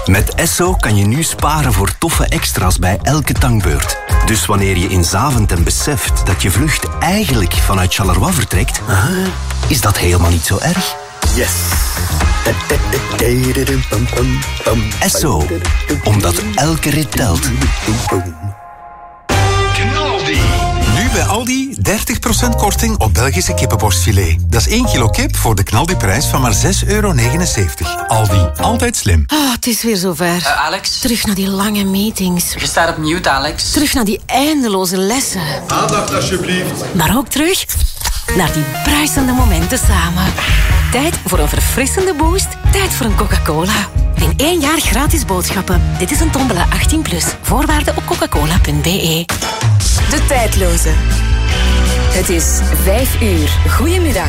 Met Esso kan je nu sparen voor toffe extra's bij elke tankbeurt. Dus wanneer je in Zaventem beseft dat je vlucht eigenlijk vanuit Charleroi vertrekt, is dat helemaal niet zo erg. Yes! Esso, omdat elke rit telt. Nu bij Aldi 30% korting op Belgische kippenborstfilet. Dat is 1 kilo kip voor de knaldiprijs van maar €6,79. Aldi, altijd slim. Het is weer zover. Alex? Terug naar die lange meetings. Je staat op mute, Alex. Terug naar die eindeloze lessen. Aandacht alsjeblieft. Maar ook terug naar die bruisende momenten samen. Tijd voor een verfrissende boost. Tijd voor een Coca-Cola. In 1 jaar gratis boodschappen. Dit is een tombola 18+. Voorwaarden op coca-cola.be. De tijdloze. Het is 5 uur. Goedemiddag.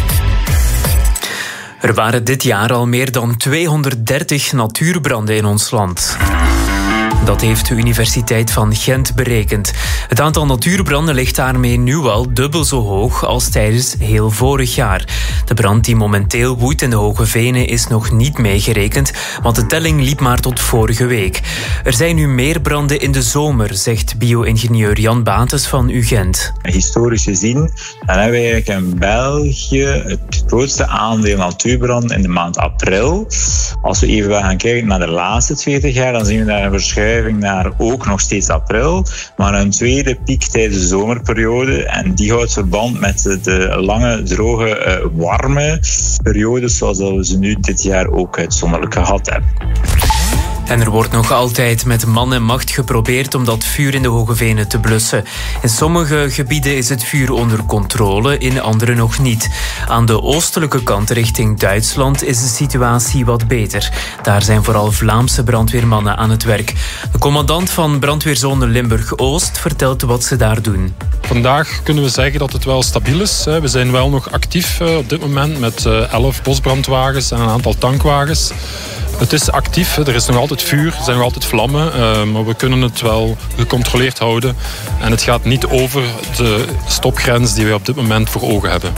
Er waren dit jaar al meer dan 230 natuurbranden in ons land. Dat heeft de Universiteit van Gent berekend. Het aantal natuurbranden ligt daarmee nu al dubbel zo hoog als tijdens heel vorig jaar. De brand die momenteel woedt in de Hoge Venen is nog niet meegerekend, want de telling liep maar tot vorige week. Er zijn nu meer branden in de zomer, zegt bio-ingenieur Jan Bates van UGent. Historisch gezien dan hebben we eigenlijk in België het grootste aandeel natuurbranden in de maand april. Als we even gaan kijken naar de laatste 20 jaar, dan zien we daar een verschuiving naar ook nog steeds april, maar een tweede piek tijdens de zomerperiode. En die houdt verband met de lange, droge, warme periodes zoals we ze nu dit jaar ook uitzonderlijk gehad hebben. En er wordt nog altijd met man en macht geprobeerd om dat vuur in de Hoge Venen te blussen. In sommige gebieden is het vuur onder controle, in andere nog niet. Aan de oostelijke kant richting Duitsland is de situatie wat beter. Daar zijn vooral Vlaamse brandweermannen aan het werk. De commandant van brandweerzone Limburg-Oost vertelt wat ze daar doen. Vandaag kunnen we zeggen dat het wel stabiel is. We zijn wel nog actief op dit moment met 11 bosbrandwagens en een aantal tankwagens. Het is actief, er is nog altijd vuur, er zijn nog altijd vlammen, maar we kunnen het wel gecontroleerd houden. En het gaat niet over de stopgrens die wij op dit moment voor ogen hebben.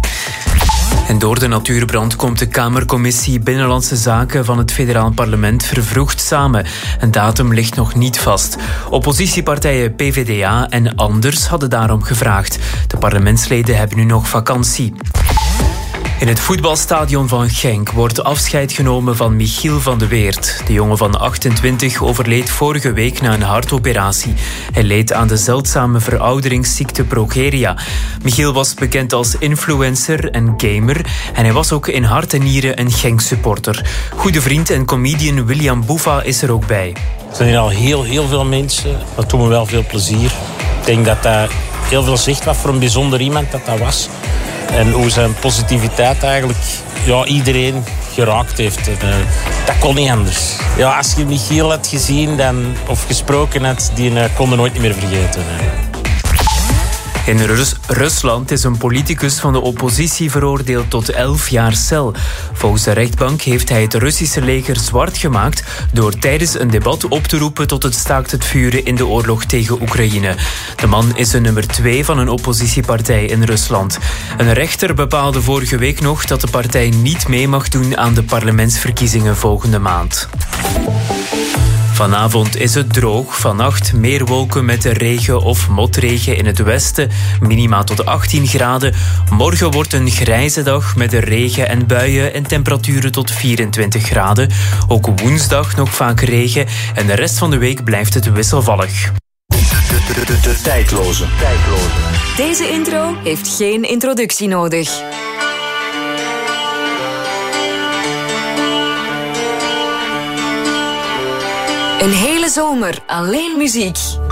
En door de natuurbrand komt de Kamercommissie Binnenlandse Zaken van het Federaal Parlement vervroegd samen. Een datum ligt nog niet vast. Oppositiepartijen PvdA en Anders hadden daarom gevraagd. De parlementsleden hebben nu nog vakantie. In het voetbalstadion van Genk wordt afscheid genomen van Michiel van de Weert. De jongen van 28 overleed vorige week na een hartoperatie. Hij leed aan de zeldzame verouderingsziekte progeria. Michiel was bekend als influencer en gamer en hij was ook in hart en nieren een Genk-supporter. Goede vriend en comedian William Boeva is er ook bij. Er zijn hier al heel veel mensen. Dat doet me wel veel plezier. Ik denk dat dat heel veel zegt wat voor een bijzonder iemand dat was. En hoe zijn positiviteit eigenlijk iedereen geraakt heeft. En, dat kon niet anders. Ja, als je Michiel had gezien of gesproken had, die kon je nooit meer vergeten. In Rusland is een politicus van de oppositie veroordeeld tot 11 jaar cel. Volgens de rechtbank heeft hij het Russische leger zwart gemaakt door tijdens een debat op te roepen tot het staakt het vuren in de oorlog tegen Oekraïne. De man is de nummer 2 van een oppositiepartij in Rusland. Een rechter bepaalde vorige week nog dat de partij niet mee mag doen aan de parlementsverkiezingen volgende maand. Vanavond is het droog. Vannacht meer wolken met regen of motregen in het westen. Minima tot 18 graden. Morgen wordt een grijze dag met regen en buien en temperaturen tot 24 graden. Ook woensdag nog vaak regen en de rest van de week blijft het wisselvallig. De tijdloze. Deze intro heeft geen introductie nodig. Een hele zomer alleen muziek.